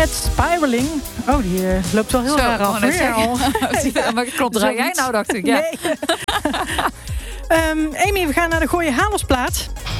met Spiraling. Oh, die loopt wel heel raar af. Maar klopt, draai jij nou, dacht ik. Ja. Nee. Amy, we gaan naar de Gooie Halersplaat.